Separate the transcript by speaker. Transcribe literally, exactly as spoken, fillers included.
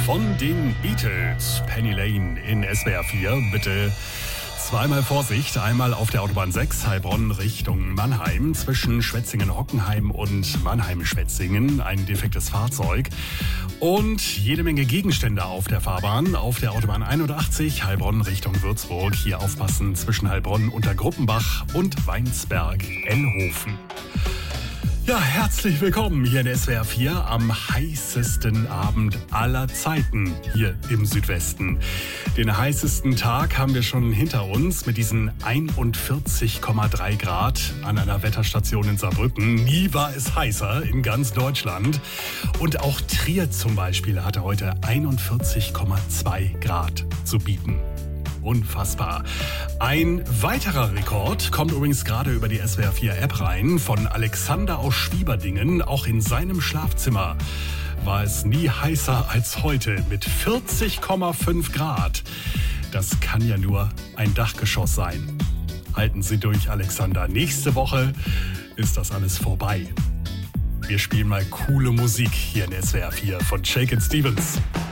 Speaker 1: von den Beatles. Penny Lane in S W R vier. Bitte zweimal Vorsicht. Einmal auf der Autobahn sechs, Heilbronn Richtung Mannheim. Zwischen Schwetzingen-Hockenheim und Mannheim-Schwetzingen ein defektes Fahrzeug. Und jede Menge Gegenstände auf der Fahrbahn. Auf der Autobahn einundachtzig, Heilbronn Richtung Würzburg. Hier aufpassen zwischen Heilbronn unter Gruppenbach und Weinsberg-Ellhofen. Ja, herzlich willkommen hier in S W R vier am heißesten Abend aller Zeiten hier im Südwesten. Den heißesten Tag haben wir schon hinter uns mit diesen einundvierzig Komma drei Grad an einer Wetterstation in Saarbrücken. Nie war es heißer in ganz Deutschland. Und auch Trier zum Beispiel hatte heute einundvierzig Komma zwei Grad zu bieten. Unfassbar. Ein weiterer Rekord kommt übrigens gerade über die S W R vier App rein von Alexander aus Schwieberdingen. Auch in seinem Schlafzimmer war es nie heißer als heute mit vierzig Komma fünf Grad. Das kann ja nur ein Dachgeschoss sein. Halten Sie durch, Alexander. Nächste Woche ist das alles vorbei. Wir spielen mal coole Musik hier in S W R vier von Shakin' Stevens.